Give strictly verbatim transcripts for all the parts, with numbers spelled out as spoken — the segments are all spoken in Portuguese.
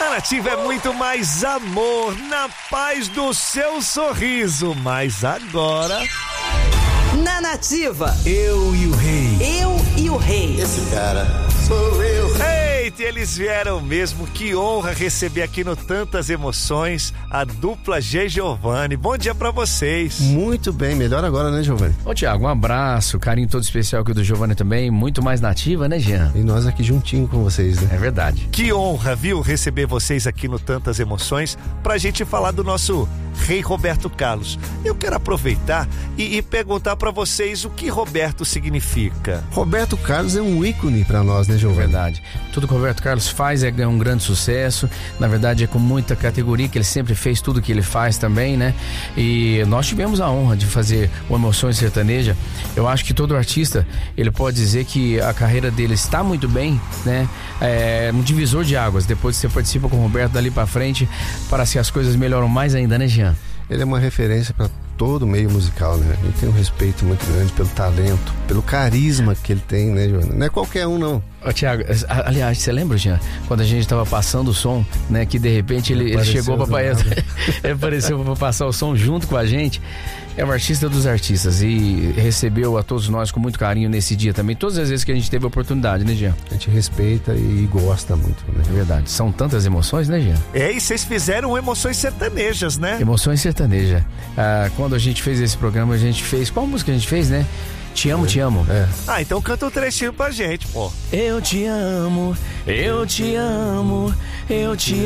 Na Nativa é muito mais amor, na paz do seu sorriso. Mas agora... Na Nativa, eu e o rei. Eu e o rei. Esse cara sou eu. Eita, eles vieram mesmo. Que honra receber aqui no Tantas Emoções a dupla G. Giovanni. Bom dia pra vocês. Muito bem, melhor agora, né, Giovanni? Ô, Tiago, um abraço, carinho todo especial aqui do Giovanni também. Muito mais nativa, né, Jean? E nós aqui juntinho com vocês, né? É verdade. Que honra, viu, receber vocês aqui no Tantas Emoções pra gente falar do nosso rei Roberto Carlos. Eu quero aproveitar e, e perguntar pra vocês o que Roberto significa. Roberto Carlos é um ícone pra nós, né, Giovanni? Verdade. Tudo que o Roberto Carlos faz é um grande sucesso. Na verdade, é com muita categoria, que ele sempre fez tudo que ele faz também, né? E nós tivemos a honra de fazer o Emoções Sertaneja. Eu acho que todo artista, ele pode dizer que a carreira dele está muito bem, né? É um divisor de águas. Depois que você participa com o Roberto dali pra frente, parece que as coisas melhoram mais ainda, né, Jean? Ele é uma referência para todo o meio musical, né? Ele tem um respeito muito grande pelo talento, pelo carisma que ele tem, né, Joana? Não é qualquer um, não. Ô, Tiago, aliás, você lembra, Jean, quando a gente tava passando o som, né, que de repente ele, ele chegou pra ele apareceu pra passar o som junto com a gente. É o artista dos artistas e recebeu a todos nós com muito carinho nesse dia também, todas as vezes que a gente teve a oportunidade, né, Jean? A gente respeita e gosta muito, né? É verdade, são tantas emoções, né, Jean? É, e vocês fizeram Emoções Sertanejas, né? Emoções Sertanejas. Ah, quando a gente fez esse programa, a gente fez, qual música a gente fez, né? Te amo, é. te amo. É. Ah, então canta um trechinho pra gente, pô. Eu te amo, eu te amo, eu te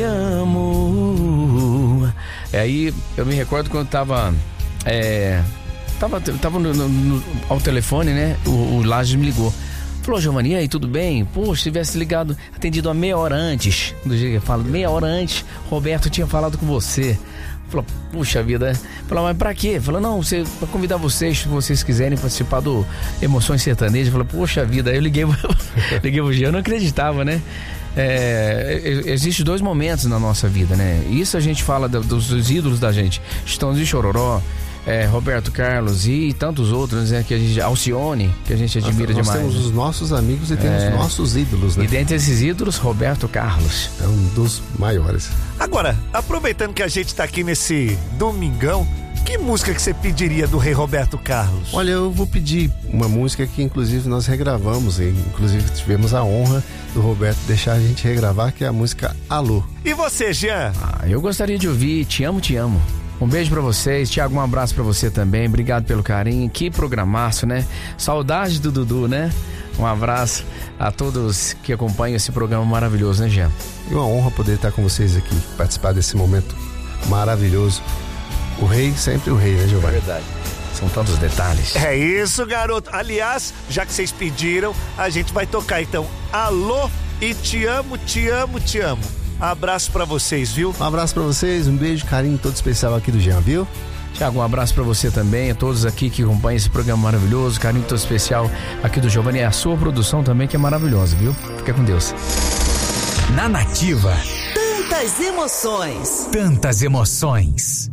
amo. É, aí eu me recordo quando tava... É, tava tava no, no, no, ao telefone, né? O, o Lages me ligou. Falou, Giovanni, e aí, tudo bem? Poxa, se tivesse ligado, atendido a meia hora antes. Do jeito que eu falo, meia hora antes, Roberto tinha falado com você. Falou, puxa vida. Falou, mas pra quê? Falou, não, você, pra convidar vocês, se vocês quiserem participar do Emoções Sertanejas. Falou, puxa vida. Aí eu liguei, liguei pro Jean, eu não acreditava, né? É, existem dois momentos na nossa vida, né? Isso a gente fala do, dos, dos ídolos da gente. Chitãozinho e Chororó, é, Roberto Carlos e tantos outros, né? Que a gente, Alcione, que a gente admira nós, nós demais. Nós temos os nossos amigos e temos é, os nossos ídolos, né? E dentre esses ídolos, Roberto Carlos. É um dos maiores. Agora, aproveitando que a gente tá aqui nesse domingão, que música que você pediria do rei Roberto Carlos? Olha, eu vou pedir uma música que inclusive nós regravamos, e inclusive tivemos a honra do Roberto deixar a gente regravar, que é a música Alô. E você, Jean? Ah, eu gostaria de ouvir Te Amo, Te Amo. Um beijo pra vocês, Tiago, um abraço pra você também, obrigado pelo carinho, que programaço, né? Saudade do Dudu, né? Um abraço a todos que acompanham esse programa maravilhoso, né, Jean? É uma honra poder estar com vocês aqui, participar desse momento maravilhoso. O rei, sempre o rei, né, Giovanni? É verdade. São tantos detalhes. É isso, garoto. Aliás, já que vocês pediram, a gente vai tocar então Alô e Te Amo, Te Amo, Te Amo. Abraço pra vocês, viu? Um abraço pra vocês, um beijo, carinho todo especial aqui do Jean, viu? Tiago, um abraço pra você também, a todos aqui que acompanham esse programa maravilhoso, carinho todo especial aqui do Giovanni, e a sua produção também que é maravilhosa, viu? Fica com Deus. Na Nativa. Tantas emoções. Tantas emoções.